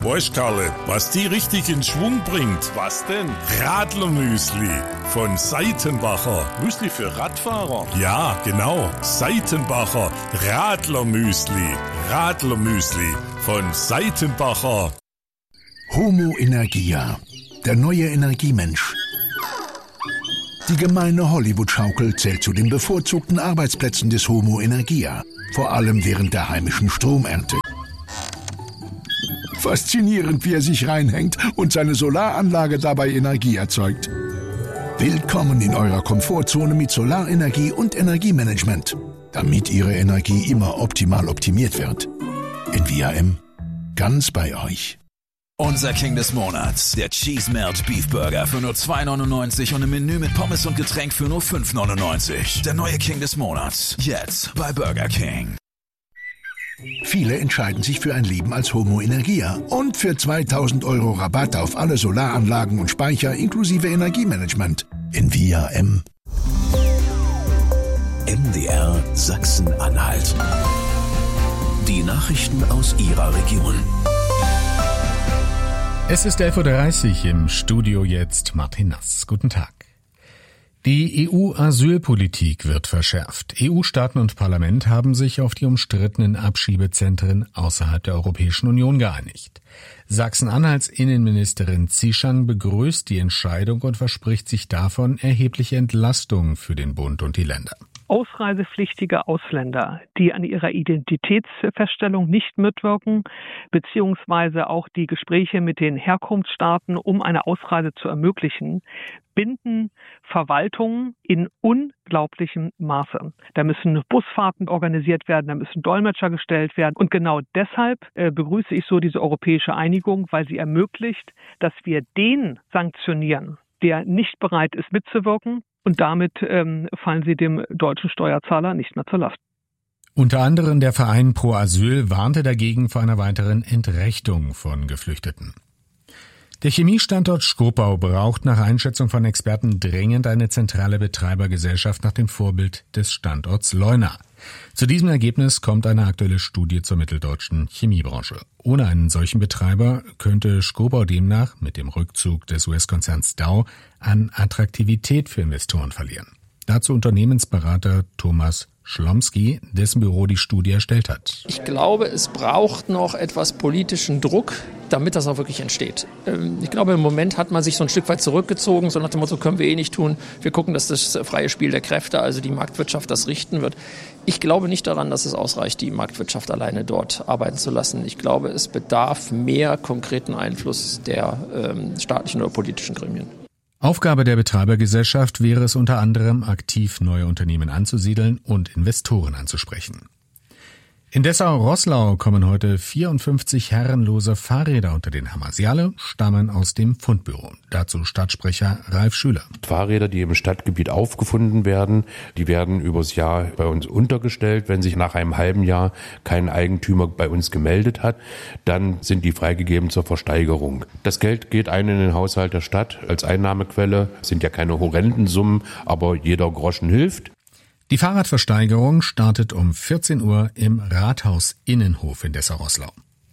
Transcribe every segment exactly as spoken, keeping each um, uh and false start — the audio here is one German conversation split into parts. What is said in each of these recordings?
Weißt Karle, was die richtig in Schwung bringt? Was denn? Radlermüsli von Seitenbacher. Müsli für Radfahrer? Ja, genau. Seitenbacher Radlermüsli. Radlermüsli von Seitenbacher. Homo Energia, der neue Energiemensch. Die gemeine Hollywood-Schaukel zählt zu den bevorzugten Arbeitsplätzen des Homo Energia, vor allem während der heimischen Stromernte. Faszinierend, wie er sich reinhängt und seine Solaranlage dabei Energie erzeugt. Willkommen in eurer Komfortzone mit Solarenergie und Energiemanagement, damit Ihre Energie immer optimal optimiert wird. In V R M, ganz bei euch. Unser King des Monats, der Cheese Melt Beef Burger für nur zwei neunundneunzig und im Menü mit Pommes und Getränk für nur fünf neunundneunzig. Der neue King des Monats, jetzt bei Burger King. Viele entscheiden sich für ein Leben als Homo Energia und für zweitausend Euro Rabatt auf alle Solaranlagen und Speicher inklusive Energiemanagement in V R M. M D R Sachsen-Anhalt. Die Nachrichten aus Ihrer Region. Es ist elf Uhr dreißig, im Studio jetzt Martin Nass. Guten Tag. Die E U-Asylpolitik wird verschärft. E U-Staaten und Parlament haben sich auf die umstrittenen Abschiebezentren außerhalb der Europäischen Union geeinigt. Sachsen-Anhalts Innenministerin Zieschang begrüßt die Entscheidung und verspricht sich davon erhebliche Entlastungen für den Bund und die Länder. Ausreisepflichtige Ausländer, die an ihrer Identitätsfeststellung nicht mitwirken, beziehungsweise auch die Gespräche mit den Herkunftsstaaten, um eine Ausreise zu ermöglichen, binden Verwaltungen in unglaublichem Maße. Da müssen Busfahrten organisiert werden, da müssen Dolmetscher gestellt werden. Und genau deshalb äh, begrüße ich so diese europäische Einigung, weil sie ermöglicht, dass wir den sanktionieren, der nicht bereit ist mitzuwirken. Und damit ähm, fallen sie dem deutschen Steuerzahler nicht mehr zur Last. Unter anderem der Verein Pro Asyl warnte dagegen vor einer weiteren Entrechtung von Geflüchteten. Der Chemiestandort Schkopau braucht nach Einschätzung von Experten dringend eine zentrale Betreibergesellschaft nach dem Vorbild des Standorts Leuna. Zu diesem Ergebnis kommt eine aktuelle Studie zur mitteldeutschen Chemiebranche. Ohne einen solchen Betreiber könnte Schkopau demnach mit dem Rückzug des U S-Konzerns Dow an Attraktivität für Investoren verlieren. Dazu Unternehmensberater Thomas Schlomsky, dessen Büro die Studie erstellt hat. Ich glaube, es braucht noch etwas politischen Druck, damit das auch wirklich entsteht. Ich glaube, im Moment hat man sich so ein Stück weit zurückgezogen, so nach dem Motto, können wir eh nicht tun. Wir gucken, dass das freie Spiel der Kräfte, also die Marktwirtschaft, das richten wird. Ich glaube nicht daran, dass es ausreicht, die Marktwirtschaft alleine dort arbeiten zu lassen. Ich glaube, es bedarf mehr konkreten Einfluss der ähm, staatlichen oder politischen Gremien. Aufgabe der Betreibergesellschaft wäre es unter anderem, aktiv neue Unternehmen anzusiedeln und Investoren anzusprechen. In Dessau-Roßlau kommen heute vierundfünfzig herrenlose Fahrräder unter den Hammer. Sie alle stammen aus dem Fundbüro. Dazu Stadtsprecher Ralf Schüler. Fahrräder, die im Stadtgebiet aufgefunden werden, die werden übers Jahr bei uns untergestellt. Wenn sich nach einem halben Jahr kein Eigentümer bei uns gemeldet hat, dann sind die freigegeben zur Versteigerung. Das Geld geht ein in den Haushalt der Stadt als Einnahmequelle. Das sind ja keine horrenden Summen, aber jeder Groschen hilft. Die Fahrradversteigerung startet um vierzehn Uhr im Rathaus-Innenhof in Dessau-Roßlau.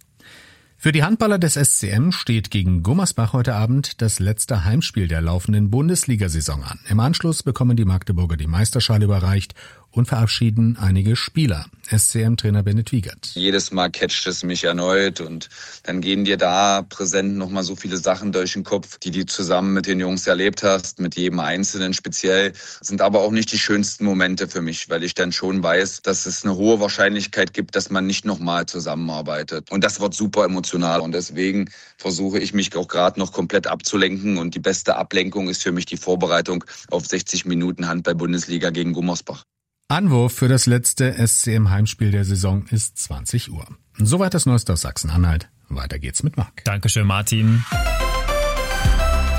Für die Handballer des S C M steht gegen Gummersbach heute Abend das letzte Heimspiel der laufenden Bundesliga-Saison an. Im Anschluss bekommen die Magdeburger die Meisterschale überreicht und verabschieden einige Spieler. S C M-Trainer Bennett Wiegert. Jedes Mal catcht es mich erneut und dann gehen dir da präsent nochmal so viele Sachen durch den Kopf, die du zusammen mit den Jungs erlebt hast, mit jedem Einzelnen speziell. Das sind aber auch nicht die schönsten Momente für mich, weil ich dann schon weiß, dass es eine hohe Wahrscheinlichkeit gibt, dass man nicht nochmal zusammenarbeitet. Und das wird super emotional und deswegen versuche ich mich auch gerade noch komplett abzulenken und die beste Ablenkung ist für mich die Vorbereitung auf sechzig Minuten Handball-Bundesliga gegen Gummersbach. Anwurf für das letzte S C M-Heimspiel der Saison ist zwanzig Uhr. Soweit das Neueste aus Sachsen-Anhalt. Weiter geht's mit Marc. Dankeschön, Martin.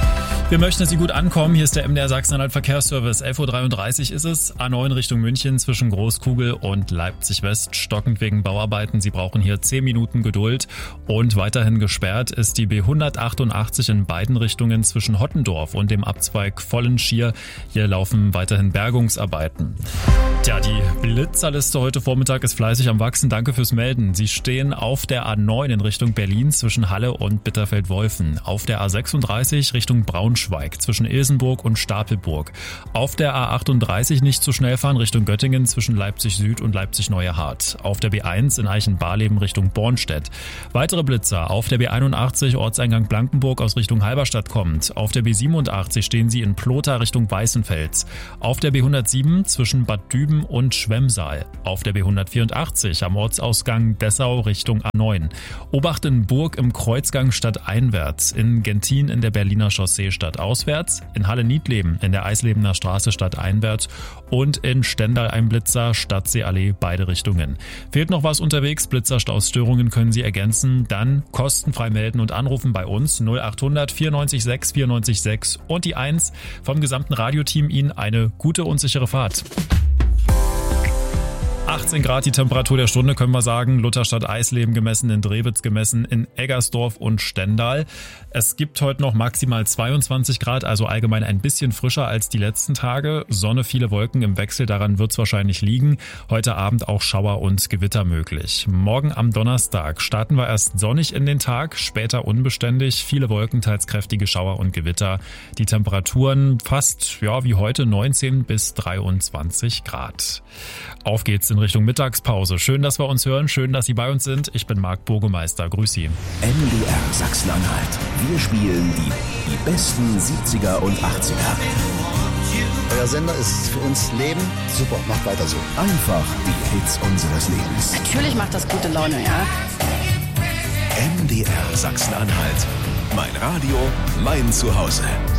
Wir möchten, dass Sie gut ankommen. Hier ist der M D R Sachsen-Anhalt Verkehrsservice. elf Uhr dreiunddreißig ist es. A neun Richtung München zwischen Großkugel und Leipzig-West. Stockend wegen Bauarbeiten. Sie brauchen hier zehn Minuten Geduld. Und weiterhin gesperrt ist die B hundertachtundachtzig in beiden Richtungen zwischen Hottendorf und dem Abzweig Vollenschier. Hier laufen weiterhin Bergungsarbeiten. Tja, die Blitzerliste heute Vormittag ist fleißig am Wachsen. Danke fürs Melden. Sie stehen auf der A neun in Richtung Berlin zwischen Halle und Bitterfeld-Wolfen. Auf der A sechsunddreißig Richtung Braunschweig zwischen Ilsenburg und Stapelburg. Auf der A achtunddreißig nicht zu schnell fahren Richtung Göttingen zwischen Leipzig Süd und Leipzig Neue Hart. Auf der B eins in Eichenbarleben Richtung Bornstedt. Weitere Blitzer auf der B einundachtzig Ortseingang Blankenburg aus Richtung Halberstadt kommt. Auf der B siebenundachtzig stehen Sie in Plotha Richtung Weißenfels. Auf der B hundertsieben zwischen Bad Düben und Schwemmsaal. Auf der B hundertvierundachtzig am Ortsausgang Dessau Richtung A neun. Obacht in Burg im Kreuzgang stadteinwärts. In Gentin in der Berliner Chaussee stadtauswärts. In Halle-Niedleben in der Eislebener Straße stadteinwärts. Und in Stendal ein Blitzer, Stadtseeallee, beide Richtungen. Fehlt noch was unterwegs? Blitzerstausstörungen können Sie ergänzen. Dann kostenfrei melden und anrufen bei uns null achthundert vierundneunzig sechs vierundneunzig sechs und die eins. Vom gesamten Radioteam Ihnen eine gute und sichere Fahrt. achtzehn Grad die Temperatur der Stunde, können wir sagen. Lutherstadt Eisleben gemessen, in Drewitz gemessen, in Eggersdorf und Stendal. Es gibt heute noch maximal zweiundzwanzig Grad, also allgemein ein bisschen frischer als die letzten Tage. Sonne, viele Wolken im Wechsel, daran wird es wahrscheinlich liegen. Heute Abend auch Schauer und Gewitter möglich. Morgen am Donnerstag starten wir erst sonnig in den Tag, später unbeständig. Viele Wolken, teils kräftige Schauer und Gewitter. Die Temperaturen fast ja wie heute neunzehn bis dreiundzwanzig Grad. Auf geht's in Richtung Mittagspause. Schön, dass wir uns hören. Schön, dass Sie bei uns sind. Ich bin Marc Burgemeister. Grüß Sie. M D R Sachsen-Anhalt. Wir spielen die, die besten siebziger und achtziger. Euer Sender ist für uns Leben. Super, macht weiter so. Einfach die Hits unseres Lebens. Natürlich macht das gute Laune, ja. M D R Sachsen-Anhalt. Mein Radio, mein Zuhause.